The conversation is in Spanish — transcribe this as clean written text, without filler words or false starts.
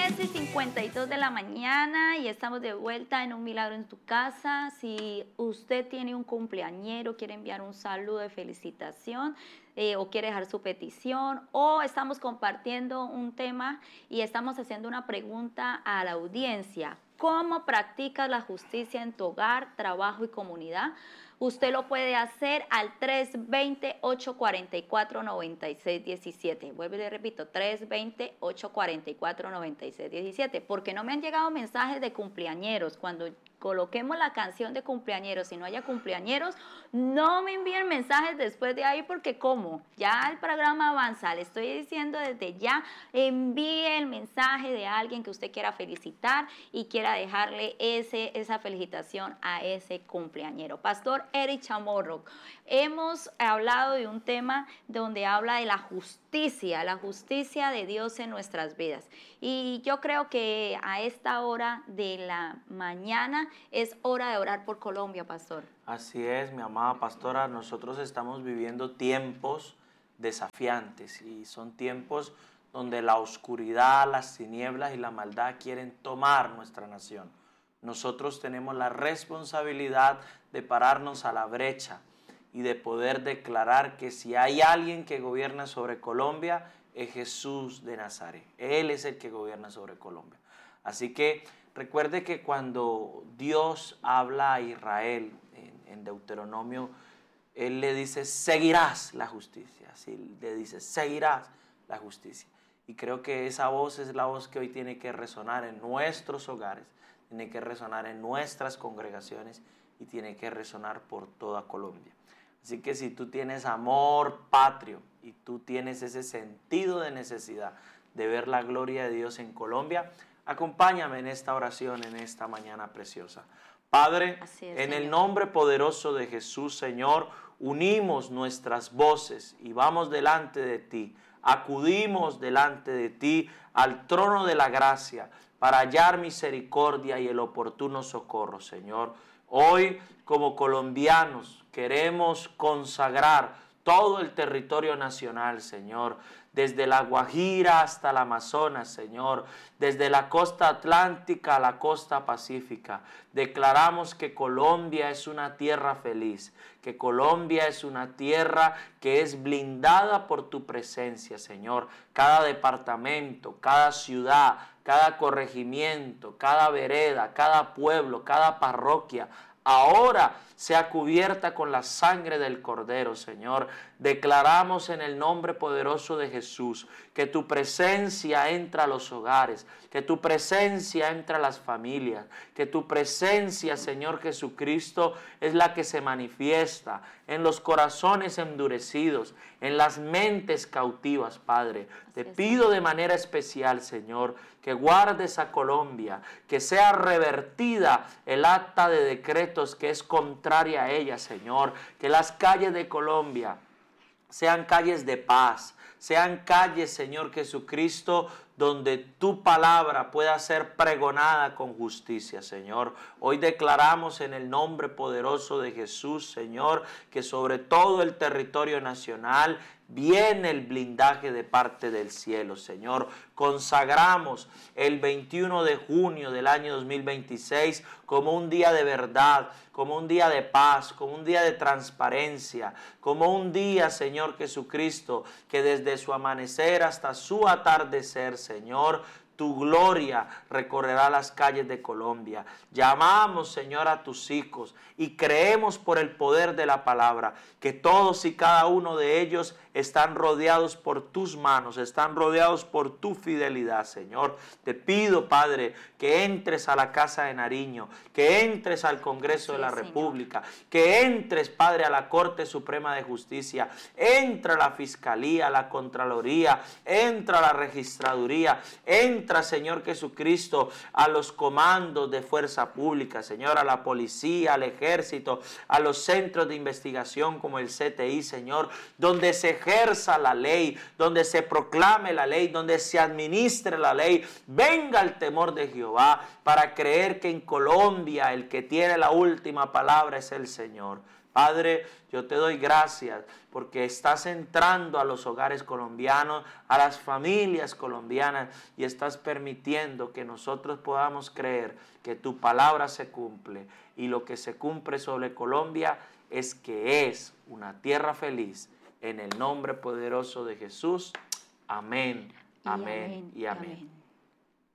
10:52 de la mañana y estamos de vuelta en Un Milagro en tu Casa. Si usted tiene un cumpleañero, quiere enviar un saludo de felicitación o quiere dejar su petición, o estamos compartiendo un tema y estamos haciendo una pregunta a la audiencia: ¿cómo practicas la justicia en tu hogar, trabajo y comunidad? Usted lo puede hacer al 320-844-9617. Vuelvo y le repito, 320-844-9617. Porque no me han llegado mensajes de cumpleañeros. Cuando coloquemos la canción de cumpleañeros, si no haya cumpleañeros, no me envíen mensajes después de ahí, porque ¿cómo? Ya el programa avanza. Le estoy diciendo desde ya, envíe el mensaje de alguien que usted quiera felicitar y quiera dejarle esa felicitación a ese cumpleañero. Pastor Eric Chamorro, hemos hablado de un tema donde habla de la justicia de Dios en nuestras vidas. Y yo creo que a esta hora de la mañana es hora de orar por Colombia, pastor. Así es, mi amada pastora, nosotros estamos viviendo tiempos desafiantes y son tiempos donde la oscuridad, las tinieblas y la maldad quieren tomar nuestra nación. Nosotros tenemos la responsabilidad de pararnos a la brecha y de poder declarar que si hay alguien que gobierna sobre Colombia, es Jesús de Nazaret. Él es el que gobierna sobre Colombia. Así que recuerde que cuando Dios habla a Israel en Deuteronomio, Él le dice: seguirás la justicia. Así le dice: seguirás la justicia. Y creo que esa voz es la voz que hoy tiene que resonar en nuestros hogares, tiene que resonar en nuestras congregaciones y tiene que resonar por toda Colombia. Así que si tú tienes amor patrio y tú tienes ese sentido de necesidad de ver la gloria de Dios en Colombia, acompáñame en esta oración, en esta mañana preciosa. Padre, en el nombre poderoso de Jesús, Señor, unimos nuestras voces y vamos delante de ti. Acudimos delante de ti al trono de la gracia para hallar misericordia y el oportuno socorro, Señor. Hoy, como colombianos, queremos consagrar todo el territorio nacional, Señor, desde la Guajira hasta el Amazonas, Señor, desde la costa atlántica a la costa pacífica. Declaramos que Colombia es una tierra feliz, que Colombia es una tierra que es blindada por tu presencia, Señor. Cada departamento, cada ciudad, cada corregimiento, cada vereda, cada pueblo, cada parroquia, ahora sea cubierta con la sangre del Cordero, Señor. Declaramos en el nombre poderoso de Jesús que tu presencia entra a los hogares, que tu presencia entra a las familias, que tu presencia, Señor Jesucristo, es la que se manifiesta en los corazones endurecidos, en las mentes cautivas, Padre. Te pido de manera especial, Señor, que guardes a Colombia, que sea revertida el acta de decretos que es contraria a ella, Señor, que las calles de Colombia sean calles de paz, sean calles, Señor Jesucristo, donde tu palabra pueda ser pregonada con justicia, Señor. Hoy declaramos en el nombre poderoso de Jesús, Señor, que sobre todo el territorio nacional viene el blindaje de parte del cielo, Señor. Consagramos el 21 de junio del año 2026 como un día de verdad, como un día de paz, como un día de transparencia, como un día, Señor Jesucristo, que desde su amanecer hasta su atardecer, Señor, tu gloria recorrerá las calles de Colombia. Llamamos, Señor, a tus hijos y creemos por el poder de la palabra que todos y cada uno de ellos están rodeados por tus manos, están rodeados por tu fidelidad, Señor. Te pido, Padre, que entres a la Casa de Nariño, que entres al Congreso de la República, que entres, Padre, a la Corte Suprema de Justicia, entra a la Fiscalía, a la Contraloría, entra a la Registraduría, entra, Señor Jesucristo, a los comandos de fuerza pública, Señor, a la policía, al ejército, a los centros de investigación como el CTI, Señor, donde se ejerza la ley, donde se proclame la ley, donde se administre la ley. Venga el temor de Jehová para creer que en Colombia el que tiene la última palabra es el Señor. Padre, yo te doy gracias porque estás entrando a los hogares colombianos, a las familias colombianas, y estás permitiendo que nosotros podamos creer que tu palabra se cumple, y lo que se cumple sobre Colombia es que es una tierra feliz. En el nombre poderoso de Jesús. Amén, amén y amén.